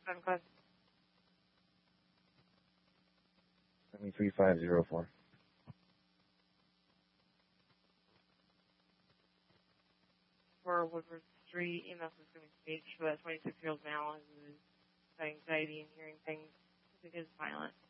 7 o'clock. 73504. For Woodward Street, EMS is going to stage for that 26-year-old male who is anxiety and hearing things. I think it's violent.